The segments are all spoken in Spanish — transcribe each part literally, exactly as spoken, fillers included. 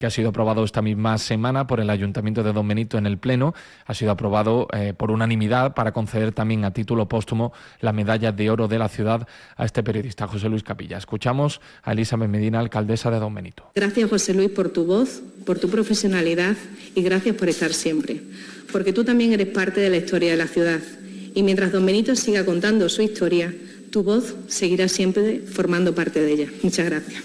que ha sido aprobado esta misma semana por el Ayuntamiento de Don Benito en el Pleno, ha sido aprobado eh, por unanimidad para conceder también a título póstumo la medalla de oro de la ciudad a este periodista, José Luis Capilla. Escuchamos a Elizabeth Medina, alcaldesa de Don Benito. Gracias, José Luis, por tu voz, por tu profesionalidad y gracias por estar siempre, porque tú también eres parte de la historia de la ciudad y mientras Don Benito siga contando su historia, tu voz seguirá siempre formando parte de ella. Muchas gracias.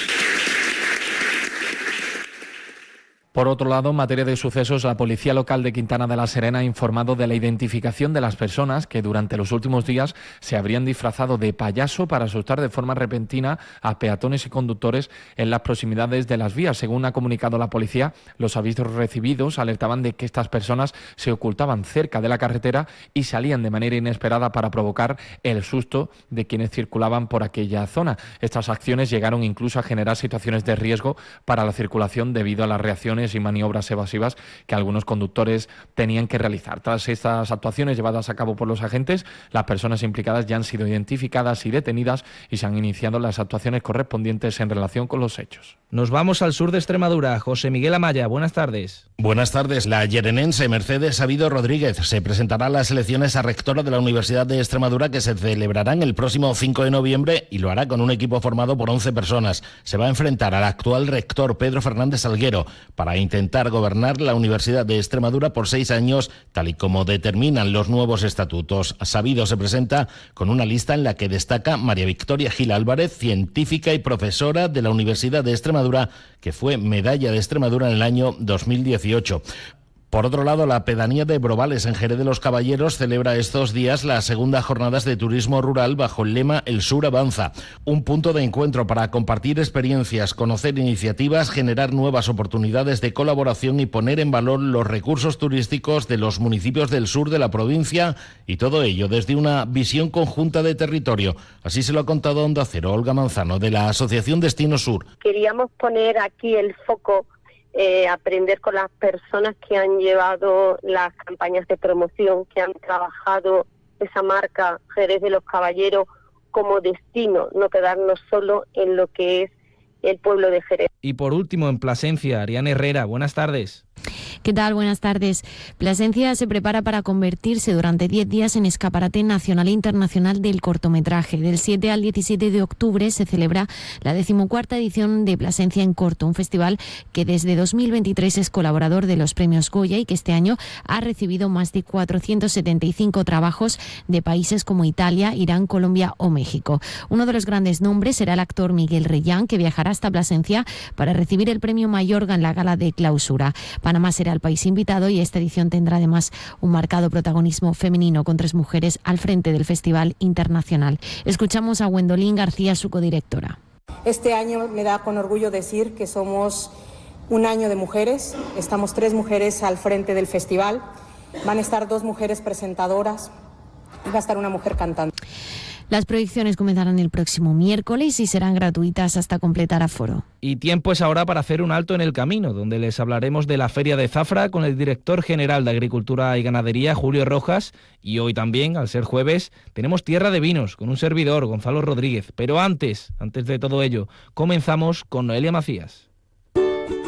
Por otro lado, en materia de sucesos, la Policía Local de Quintana de la Serena ha informado de la identificación de las personas que durante los últimos días se habrían disfrazado de payaso para asustar de forma repentina a peatones y conductores en las proximidades de las vías. Según ha comunicado la policía, los avisos recibidos alertaban de que estas personas se ocultaban cerca de la carretera y salían de manera inesperada para provocar el susto de quienes circulaban por aquella zona. Estas acciones llegaron incluso a generar situaciones de riesgo para la circulación debido a las reacciones y maniobras evasivas que algunos conductores tenían que realizar. Tras estas actuaciones llevadas a cabo por los agentes, las personas implicadas ya han sido identificadas y detenidas y se han iniciado las actuaciones correspondientes en relación con los hechos. Nos vamos al sur de Extremadura. José Miguel Amaya, buenas tardes. Buenas tardes. La yerenense Mercedes Sabido Rodríguez se presentará a las elecciones a rectora de la Universidad de Extremadura que se celebrarán el próximo cinco de noviembre y lo hará con un equipo formado por once personas. Se va a enfrentar al actual rector Pedro Fernández Salguero para intentar gobernar la Universidad de Extremadura por seis años, tal y como determinan los nuevos estatutos. Sabido se presenta con una lista en la que destaca María Victoria Gil Álvarez, científica y profesora de la Universidad de Extremadura, que fue medalla de Extremadura en el año dos mil dieciocho. Por otro lado, la pedanía de Brovales, en Jerez de los Caballeros, celebra estos días las segundas jornadas de turismo rural bajo el lema El Sur Avanza, un punto de encuentro para compartir experiencias, conocer iniciativas, generar nuevas oportunidades de colaboración y poner en valor los recursos turísticos de los municipios del sur de la provincia, y todo ello desde una visión conjunta de territorio. Así se lo ha contado Onda Cero Olga Manzano, de la Asociación Destino Sur. Queríamos poner aquí el foco, Eh, aprender con las personas que han llevado las campañas de promoción, que han trabajado esa marca Jerez de los Caballeros como destino, no quedarnos solo en lo que es el pueblo de Jerez. Y por último, en Plasencia, Ariana Herrera, buenas tardes. ¿Qué tal? Buenas tardes. Plasencia se prepara para convertirse durante diez días en escaparate nacional e internacional del cortometraje. Del siete al diecisiete de octubre se celebra la decimocuarta edición de Plasencia en Corto, un festival que desde dos mil veintitrés es colaborador de los premios Goya y que este año ha recibido más de cuatrocientos setenta y cinco trabajos de países como Italia, Irán, Colombia o México. Uno de los grandes nombres será el actor Miguel Reyán, que viajará hasta Plasencia para recibir el premio Mayorga en la gala de clausura. Panamá será el país invitado y esta edición tendrá además un marcado protagonismo femenino con tres mujeres al frente del Festival Internacional. Escuchamos a Gwendolyn García, su codirectora. Este año me da con orgullo decir que somos un año de mujeres. Estamos tres mujeres al frente del festival. Van a estar dos mujeres presentadoras y va a estar una mujer cantante. Las proyecciones comenzarán el próximo miércoles y serán gratuitas hasta completar aforo. Y tiempo es ahora para hacer un alto en el camino, donde les hablaremos de la Feria de Zafra con el director general de Agricultura y Ganadería, Julio Rojas, y hoy también, al ser jueves, tenemos Tierra de Vinos con un servidor, Gonzalo Rodríguez. Pero antes, antes de todo ello, comenzamos con Noelia Macías.